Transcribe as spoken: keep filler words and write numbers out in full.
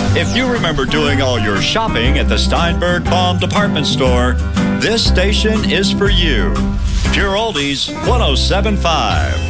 If you remember doing all your shopping at the Steinberg Baum Department Store, this station is for you. Pure Oldies one oh seven point five.